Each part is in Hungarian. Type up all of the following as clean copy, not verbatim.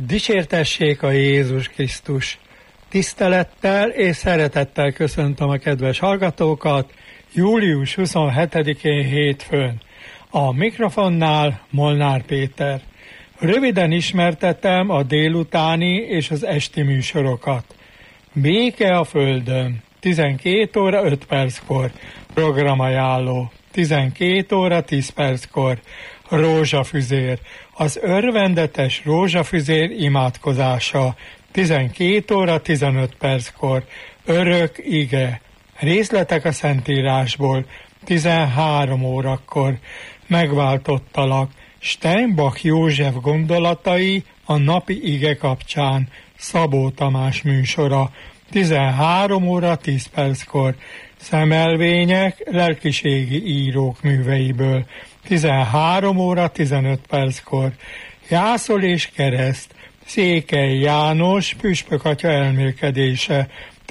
Dicsértessék a Jézus Krisztus! Tisztelettel és szeretettel köszöntöm a kedves hallgatókat július 27-én hétfőn. A mikrofonnál Molnár Péter. Röviden ismertetem a délutáni és az esti műsorokat. Béke a Földön, 12 óra 5 perckor, programajánló, 12 óra 10 perckor, rózsafüzér, az örvendetes rózsafüzér imádkozása, 12 óra 15 perckor, örök ige, részletek a Szentírásból, 13 órakor, megváltottalak, Steinbach József gondolatai a napi ige kapcsán, Szabó Tamás műsora, 13 óra 10 perckor, szemelvények lelkiségi írók műveiből, 13 óra 15 perckor, Jászol és kereszt, Székely János püspök atya elmélkedése,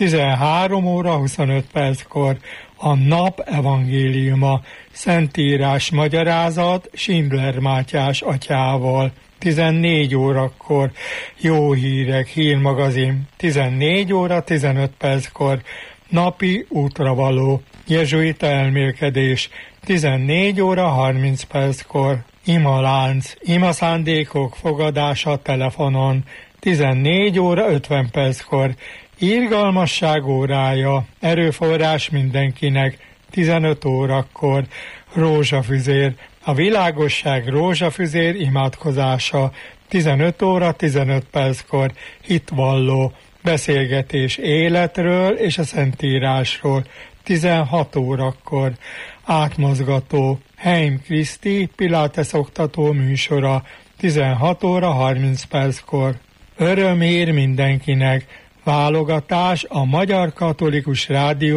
13 óra 25 perckor, a nap evangéliuma, Szentírás magyarázat Schindler Mátyás atyával, 14 órakor, Jó hírek hírmagazin, 14 óra 15 perckor, napi útravaló, jezsuita elmélkedés, 14 óra 30 perckor, imalánc, imaszándékok fogadása telefonon, 14 óra 50 perckor, irgalmasság órája, erőforrás mindenkinek, 15 órakor, rózsafüzér, a világosság rózsafüzér imádkozása, 15 óra 15 perckor, hitvalló, beszélgetés életről és a Szentírásról, 16 órakor, átmozgató, Heim Kriszti Pilates oktató műsora, 16 óra 30 perckor, örömhír mindenkinek, válogatás a Magyar Katolikus Rádió